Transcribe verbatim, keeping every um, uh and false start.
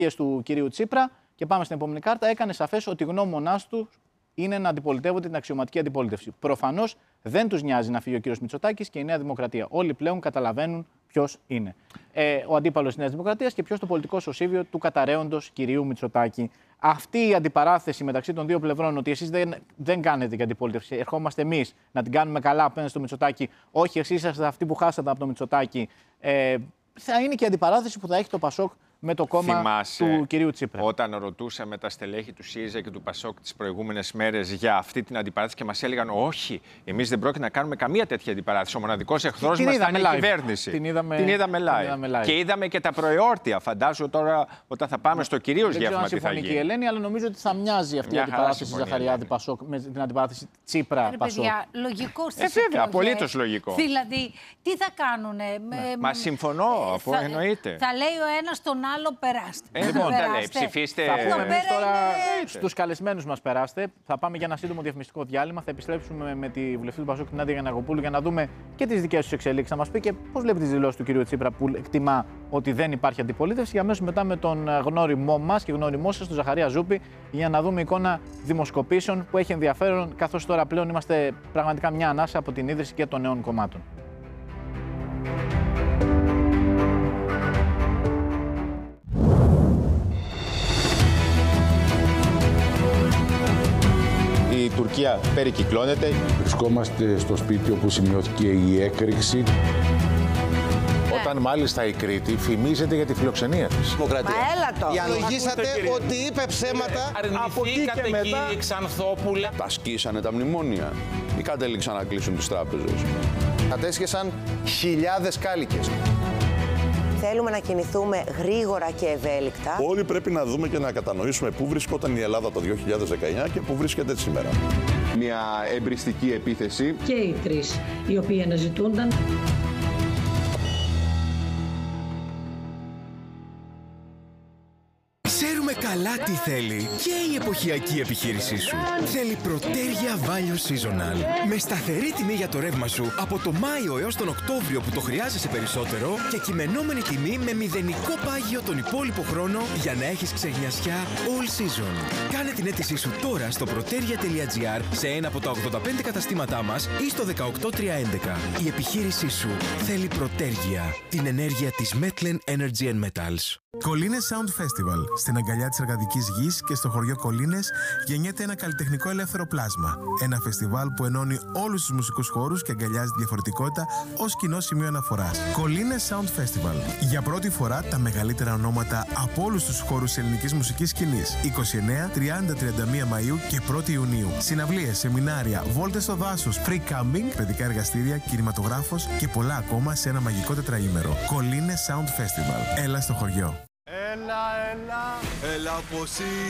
του κυρίου Τσίπρα, και πάμε στην επόμενη κάρτα, έκανε σαφές ότι γνώμονάς του είναι να αντιπολιτεύονται την αξιωματική αντιπολίτευση. Προφανώς δεν τους νοιάζει να φύγει ο κύριος Μητσοτάκης και η Νέα Δημοκρατία. Όλοι πλέον καταλαβαίνουν ποιος είναι ε, ο αντίπαλος της Νέας Δημοκρατίας και ποιος το πολιτικό σωσίβιο του καταραίοντος κυρίου Μητσοτάκη. Αυτή η αντιπαράθεση μεταξύ των δύο πλευρών, ότι εσείς δεν, δεν κάνετε την αντιπολίτευση, ερχόμαστε εμείς να την κάνουμε καλά απέναντι στο Μητσοτάκη, όχι εσείς είσαστε αυτοί που χάσατε από το Μητσοτάκη, ε, θα είναι και η αντιπαράθεση που θα έχει το Πασόκ με το κόμμα Θυμάσαι, του κυρίου Τσίπρα. Όταν ρωτούσαμε τα στελέχη του ΣΥΡΙΖΑ και του Πασόκ τις προηγούμενες μέρες για αυτή την αντιπαράθεση και μας έλεγαν όχι, εμείς δεν πρόκειται να κάνουμε καμία τέτοια αντιπαράθεση. Ο μοναδικός εχθρός μας θα είναι η κυβέρνηση. Την είδαμε, την είδαμε, live. την είδαμε live. Και είδαμε και τα προεόρτια. Φαντάζομαι τώρα όταν θα πάμε στο κυρίως γεύμα τι θα γίνει. Και η Ελένη, αλλά νομίζω ότι θα μοιάζει αυτή Μια η αντιπαράθεση Ζαχαριάδη Πασόκ με την αντιπαράθεση Τσίπρα Πασόκ. Λογικό ε, βέβαια, απολύτως λογικό. Δηλαδή, τι θα κάνουνε. Μα συμφωνώ, εννοείται. Θα λέει ο ένας τον άλλο περάστε. Ε, λοιπόν, τα λέει, ψηφίστε. Θα πούμε εμείς τώρα στους καλεσμένους μας περάστε. Θα πάμε για ένα σύντομο διαφημιστικό διάλειμμα. Θα επιστρέψουμε με τη βουλευτή του Πασόκ, την Νάντια Γιαννακοπούλου, για να δούμε και τις δικές τους εξελίξεις. Να μας πει και πώς βλέπει τις δηλώσεις του κ. Τσίπρα, που εκτιμά ότι δεν υπάρχει αντιπολίτευση. Για αμέσως μετά με τον γνώριμό μας και γνώριμό σας, τον Ζαχαρία Ζούπη, για να δούμε εικόνα δημοσκοπήσεων που έχει ενδιαφέρον, καθώς τώρα πλέον είμαστε πραγματικά μια ανάσα από την ίδρυση και των νέων κομμάτων. Η Τουρκία περικυκλώνεται. Βρισκόμαστε στο σπίτι όπου σημειώθηκε η έκρηξη. Όταν μάλιστα η Κρήτη φημίζεται για τη φιλοξενία της. Δημοκρατία. Μα έλα το. Διαλογίσατε ότι είπε ψέματα. Από εκεί και μετά. Κύριε Ξανθόπουλε. Τα σκίσανε τα μνημόνια ή κατέληξαν να κλείσουν τις τράπεζες. Κατέσχεσαν χιλιάδες κάλικες. Θέλουμε να κινηθούμε γρήγορα και ευέλικτα. Όλοι πρέπει να δούμε και να κατανοήσουμε πού βρισκόταν η Ελλάδα το δύο χιλιάδες δεκαεννιά και πού βρίσκεται σήμερα. Μια εμπριστική επίθεση. Και οι τρεις οι οποίοι αναζητούνταν. Ξέρουμε καλά τι θέλει και η εποχιακή επιχείρησή σου. Θέλει Προτέργεια Value Seasonal. Με σταθερή τιμή για το ρεύμα σου από το Μάιο έως τον Οκτώβριο που το χρειάζεσαι περισσότερο και κειμενόμενη τιμή με μηδενικό πάγιο τον υπόλοιπο χρόνο για να έχεις ξεγνιασιά all season. Κάνε την αίτησή σου τώρα στο protergia τελεία gr σε ένα από τα ογδόντα πέντε καταστήματά μας ή στο δεκαοκτώ τριακόσια έντεκα. Η επιχείρησή σου θέλει Προτέργεια, την ενέργεια της Metlen Energy and Metals. Κολίνες Sound Festival. Στην αγκαλιά της εργατικής γης και στο χωριό Κολίνες γεννιέται ένα καλλιτεχνικό ελεύθερο πλάσμα. Ένα φεστιβάλ που ενώνει όλους τους μουσικούς χώρους και αγκαλιάζει τη διαφορετικότητα ως κοινό σημείο αναφοράς. Κολίνες Sound Festival. Για πρώτη φορά τα μεγαλύτερα ονόματα από όλους τους χώρους της ελληνικής μουσικής σκηνής. είκοσι εννέα, τριάντα, τριάντα μία Μαΐου και πρώτη Ιουνίου. Συναυλίες, σεμινάρια, βόλτες στο δάσος, free camping, παιδικά εργαστήρια, κινηματογράφος και πολλά ακόμα σε ένα μαγικό τετραήμερο. Κολίνες Sound Festival. Έλα στο χωριό. Έλα, έλα, έλα πως